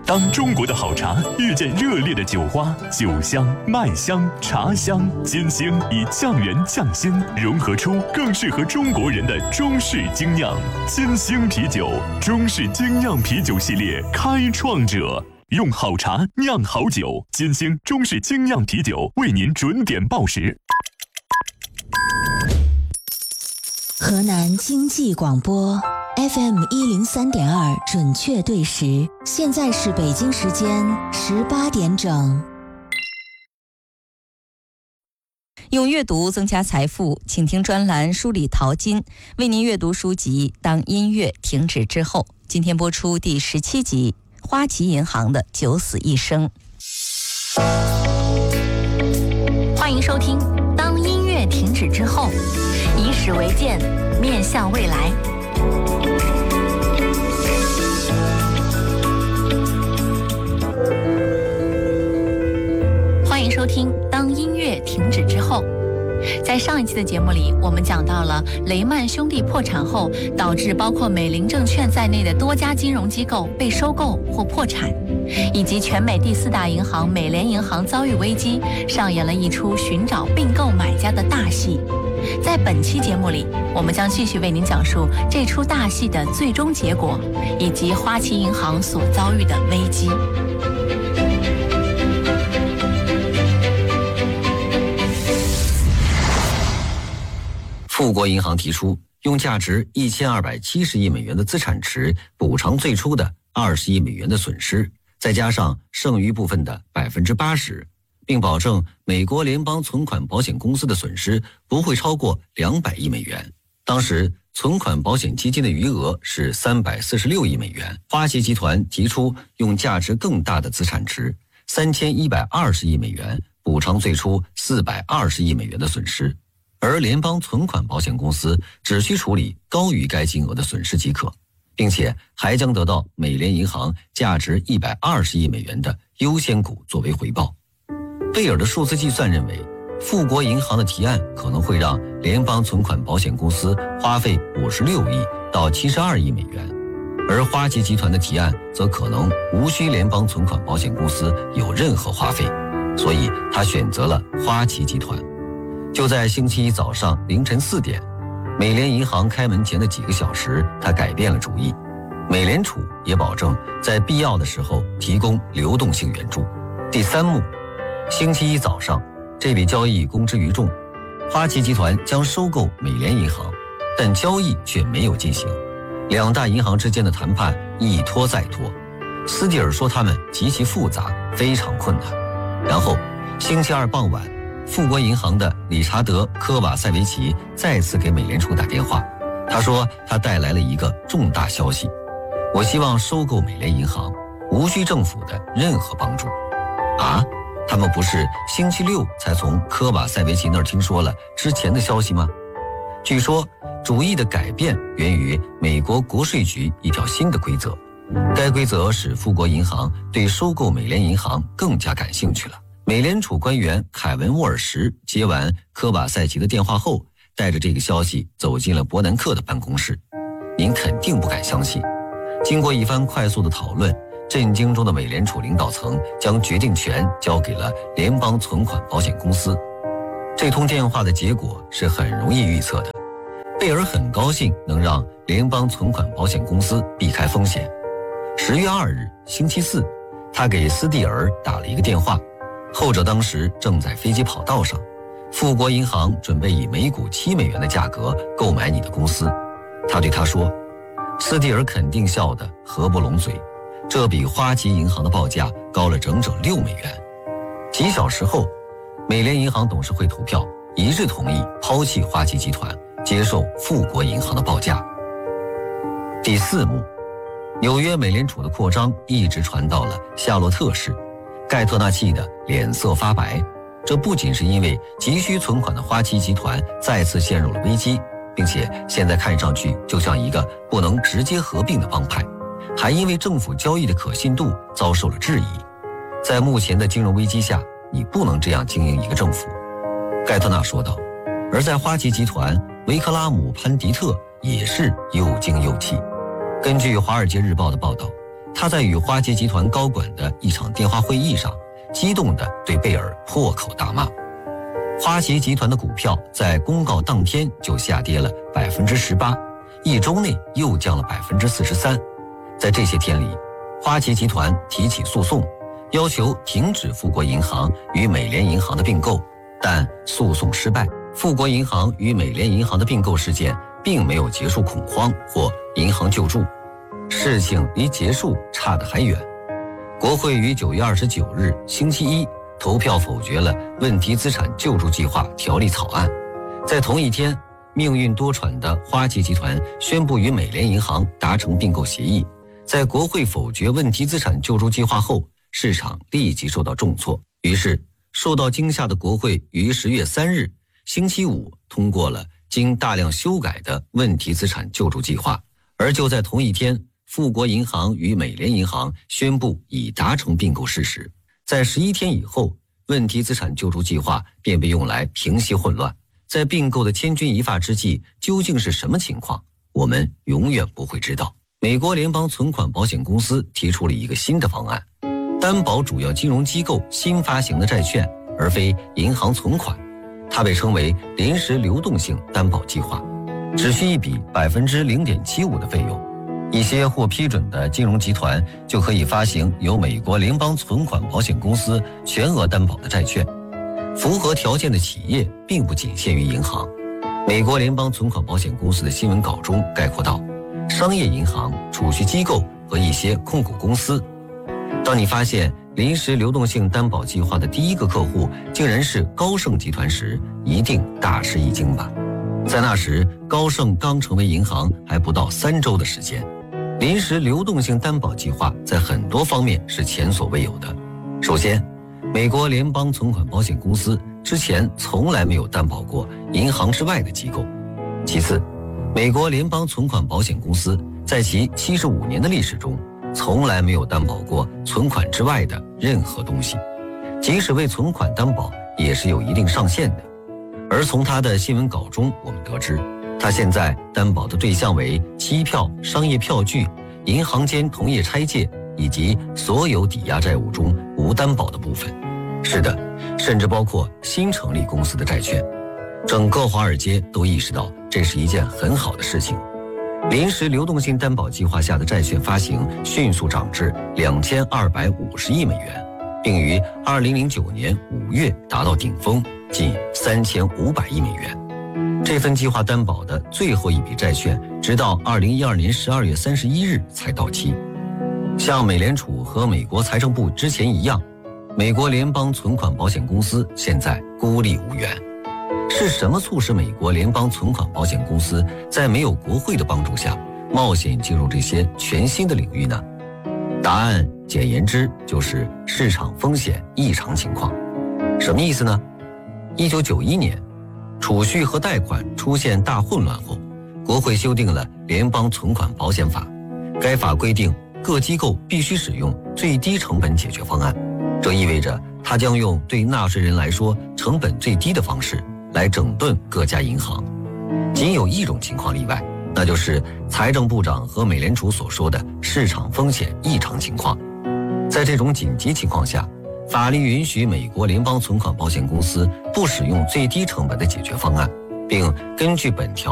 当中国的好茶遇见热烈的酒花，酒香、麦香、茶香，金星以匠人匠心融合出更适合中国人的中式精酿。金星啤酒，中式精酿啤酒系列开创者，用好茶酿好酒。金星中式精酿啤酒为您准点报时。 河南经济广播 FM 103.2准确对时，现在是北京时间18点整。 用阅读增加财富，请听专栏梳理淘金，为您阅读书籍《当音乐停止之后》。今天播出第17集，花旗银行的九死一生。 欢迎收听《当音乐停止之后》，以史为鉴，面向未来。欢迎收听《当音乐停止之后》。在上一期的节目里，我们讲到了雷曼兄弟破产后，导致包括美林证券在内的多家金融机构被收购或破产，以及全美第4大银行美联银行遭遇危机，上演了一出寻找并购买家的大戏。在本期节目里，我们将继续为您讲述这出大戏的最终结果，以及花旗银行所遭遇的危机。 富国银行提出用价值1270亿美元的资产池补偿最初的20亿美元的损失，再加上剩余部分的80%，并保证美国联邦存款保险公司的损失不会超过200亿美元。当时存款保险基金的余额是346亿美元，花旗集团提出用价值更大的资产池3120亿美元补偿最初420亿美元的损失，而联邦存款保险公司只需处理高于该金额的损失即可，并且还将得到美联银行价值120亿美元的优先股作为回报。贝尔的数字计算认为，富国银行的提案可能会让联邦存款保险公司花费56亿到72亿美元，而花旗集团的提案则可能无需联邦存款保险公司有任何花费，所以他选择了花旗集团。就在星期一早上凌晨4点，美联银行开门前的几个小时，他改变了主意。美联储也保证在必要的时候提供流动性援助。第3幕，星期一早上，这笔交易公之于众，花旗集团将收购美联银行，但交易却没有进行。两大银行之间的谈判一拖再拖，斯蒂尔说他们极其复杂，非常困难。然后星期二傍晚，富国银行的理查德·科瓦塞维奇再次给美联储打电话，他说他带来了一个重大消息，我希望收购美联银行，无需政府的任何帮助。啊，他们不是星期六才从科瓦塞维奇那儿听说了之前的消息吗？据说主意的改变源于美国国税局一条新的规则，该规则使富国银行对收购美联银行更加感兴趣了。美联储官员凯文·沃尔什接完科瓦塞奇的电话后，带着这个消息走进了伯南克的办公室。您肯定不敢相信，经过一番快速的讨论，震惊中的美联储领导层将决定权交给了联邦存款保险公司。这通电话的结果是很容易预测的，贝尔很高兴能让联邦存款保险公司避开风险。10月2日星期四，他给斯蒂尔打了一个电话，后者当时正在飞机跑道上。富国银行准备以每股7美元的价格购买你的公司，他对他说。斯蒂尔肯定笑得合不拢嘴，这比花旗银行的报价高了整整6美元。几小时后，美联银行董事会投票一致同意抛弃花旗集团，接受富国银行的报价。第4幕，纽约美联储的扩张一直传到了夏洛特市，盖特纳气得脸色发白。这不仅是因为急需存款的花旗集团再次陷入了危机，并且现在看上去就像一个不能直接合并的帮派，还因为政府交易的可信度遭受了质疑。在目前的金融危机下，你不能这样经营一个政府，盖特纳说道。而在花旗集团，维克拉姆·潘迪特也是又惊又气。根据《华尔街日报》的报道， 他在与花旗集团高管的一场电话会议上，激动地对贝尔破口大骂。花旗集团的股票在公告当天就下跌了18%，一周内又降了43%。在这些天里，花旗集团提起诉讼，要求停止富国银行与美联银行的并购，但诉讼失败。富国银行与美联银行的并购事件并没有结束恐慌或银行救助，事情离结束差得还远。国会于9月29日星期一投票否决了问题资产救助计划条例草案。在同一天，命运多舛的花旗集团宣布与美联银行达成并购协议。在国会否决问题资产救助计划后，市场立即受到重挫。于是，受到惊吓的国会于10月3日星期五通过了经大量修改的问题资产救助计划。而就在同一天，富国银行与美联银行宣布已达成并购事实。在11天以后，问题资产救助计划便被用来平息混乱。在并购的千钧一发之际，究竟是什么情况，我们永远不会知道。美国联邦存款保险公司提出了一个新的方案，担保主要金融机构新发行的债券，而非银行存款。它被称为临时流动性担保计划，只需一笔0.75%的费用，一些获批准的金融集团就可以发行由美国联邦存款保险公司全额担保的债券。符合条件的企业并不仅限于银行。美国联邦存款保险公司的新闻稿中概括道：商业银行、储蓄机构和一些控股公司。当你发现临时流动性担保计划的第一个客户竟然是高盛集团时，一定大吃一惊吧。在那时，高盛刚成为银行还不到3周的时间。临时流动性担保计划在很多方面是前所未有的。首先，美国联邦存款保险公司之前从来没有担保过银行之外的机构。其次，美国联邦存款保险公司在其75年的历史中，从来没有担保过存款之外的任何东西，即使为存款担保也是有一定上限的。而从他的新闻稿中我们得知，他现在担保的对象为机票、商业票据、银行间同业拆借以及所有抵押债务中无担保的部分。是的，甚至包括新成立公司的债券。整个华尔街都意识到这是一件很好的事情。临时流动性担保计划下的债券发行迅速涨至2250亿美元，并于2009年5月达到顶峰，近3500亿美元。这份计划担保的最后一笔债券直到2012年12月31日才到期。像美联储和美国财政部之前一样，美国联邦存款保险公司现在孤立无援。是什么促使美国联邦存款保险公司在没有国会的帮助下冒险进入这些全新的领域呢？答案简言之就是市场风险异常情况。什么意思呢？1991年储蓄和贷款出现大混乱后，国会修订了联邦存款保险法。该法规定各机构必须使用最低成本解决方案，这意味着它将用对纳税人来说成本最低的方式来整顿各家银行。仅有一种情况例外，那就是财政部长和美联储所说的市场风险异常情况。在这种紧急情况下，法律允许美国联邦存款保险公司不使用最低成本的解决方案，并根据本条